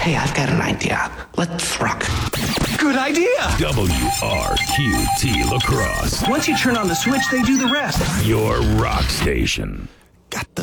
Hey, I've got an idea. Let's rock. Good idea! WRQT La Crosse. Once you turn on the switch, they do the rest. Your rock station. Got the